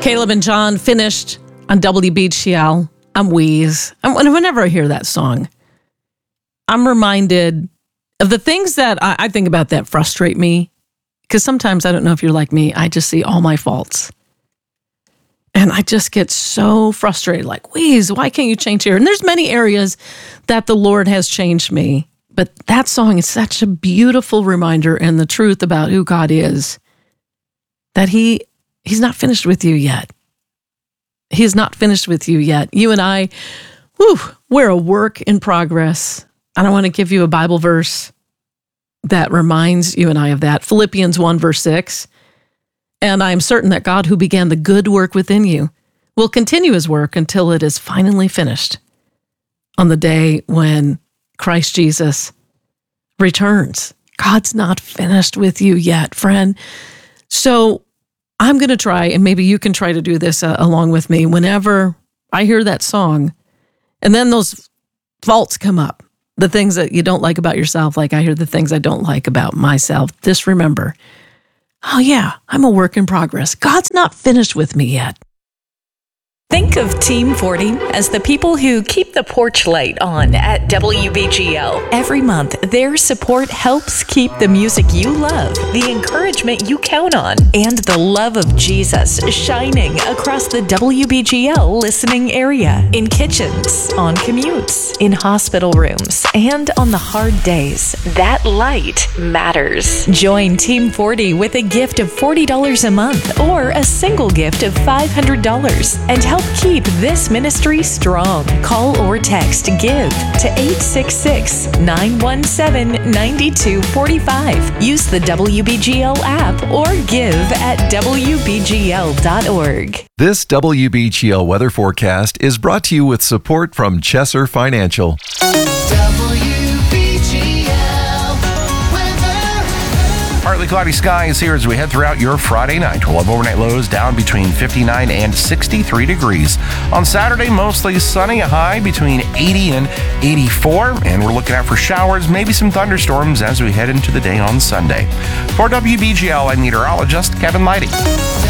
Caleb and John finished on WBGL. I'm Wheeze. Whenever I hear that song, I'm reminded of the things that I think about that frustrate me. Because sometimes, I don't know if you're like me, I just see all my faults. And I just get so frustrated, like, Wheeze, why can't you change here? And there's many areas that the Lord has changed me. But that song is such a beautiful reminder and the truth about who God is, that He's not finished with you yet. He's not finished with you yet. You and I, we're a work in progress. And I want to give you a Bible verse that reminds you and I of that. Philippians 1, verse 6. And I am certain that God, who began the good work within you, will continue his work until it is finally finished on the day when Christ Jesus returns. God's not finished with you yet, friend. So I'm going to try, and maybe you can try to do this along with me. Whenever I hear that song, and then those faults come up, the things that you don't like about yourself, like I hear the things I don't like about myself, just remember, oh yeah, I'm a work in progress. God's not finished with me yet. Think of Team 40 as the people who keep the porch light on at WBGL. Every month, their support helps keep the music you love, the encouragement you count on, and the love of Jesus shining across the WBGL listening area, in kitchens, on commutes, in hospital rooms, and on the hard days. That light matters. Join Team 40 with a gift of $40 a month or a single gift of $500 and help keep this ministry strong. Call or text GIVE to 866-917-9245. Use the WBGL app or give at WBGL.org. This WBGL weather forecast is brought to you with support from Chesser Financial. Partly cloudy skies here as we head throughout your Friday night. We'll have overnight lows down between 59 and 63 degrees. On Saturday, mostly sunny, a high between 80 and 84. And we're looking out for showers, maybe some thunderstorms as we head into the day on Sunday. For WBGL, I'm meteorologist Kevin Leidy.